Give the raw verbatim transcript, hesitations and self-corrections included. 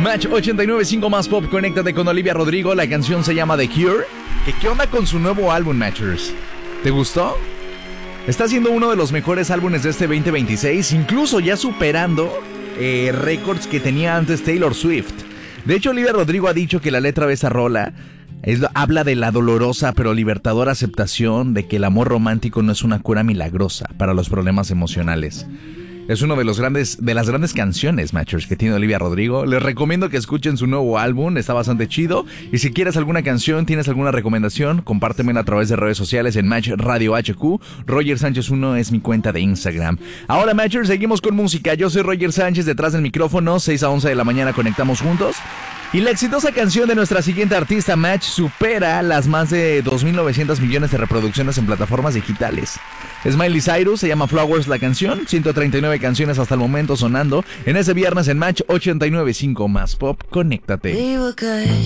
Match ochenta y nueve punto cinco más pop, conéctate con Olivia Rodrigo. La canción se llama The Cure. ¿Qué, qué onda con su nuevo álbum, Matchers? ¿Te gustó? Está siendo uno de los mejores álbumes de este veinte veintiséis, incluso ya superando eh, récords que tenía antes Taylor Swift. De hecho, Olivia Rodrigo ha dicho que la letra de esa rola es, habla de la dolorosa pero libertadora aceptación de que el amor romántico no es una cura milagrosa para los problemas emocionales. Es uno de los grandes de las grandes canciones, Matchers, que tiene Olivia Rodrigo. Les recomiendo que escuchen su nuevo álbum, está bastante chido. Y si quieres alguna canción, tienes alguna recomendación, compártemela a través de redes sociales en Match Radio H Q. Roger Sánchez uno es mi cuenta de Instagram. Ahora, Matchers, seguimos con música. Yo soy Roger Sánchez, detrás del micrófono, seis a once de la mañana conectamos juntos. Y la exitosa canción de nuestra siguiente artista, Match, supera las más de dos mil novecientos millones de reproducciones en plataformas digitales. Miley Cyrus, se llama Flowers la canción, ciento treinta y nueve canciones hasta el momento sonando en ese viernes en Match ochenta y nueve punto cinco más pop. Conéctate.